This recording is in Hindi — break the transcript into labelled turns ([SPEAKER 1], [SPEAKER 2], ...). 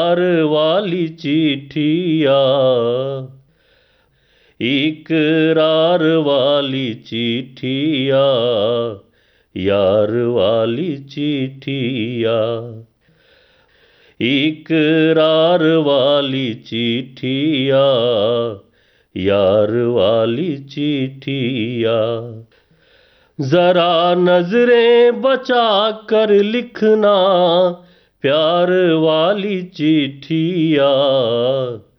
[SPEAKER 1] प्यार वाली चिट्ठिया, इकरार वाली चिट्ठिया, यार वाली चिट्ठिया, इकरार वाली चिट्ठिया, यार वाली चिट्ठिया। जरा नजरें बचा कर लिखना प्यार वाली चिट्ठिया,